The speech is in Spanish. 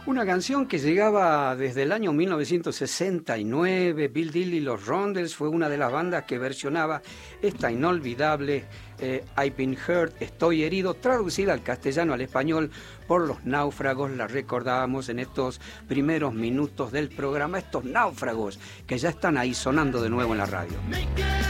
Una canción que llegaba desde el año 1969. Bill Deal y los Rondells fue una de las bandas que versionaba esta inolvidable I've Been Hurt, Estoy Herido, traducida al castellano, al español por Los Náufragos. La recordábamos en estos primeros minutos del programa, estos náufragos que ya están ahí sonando de nuevo en la radio.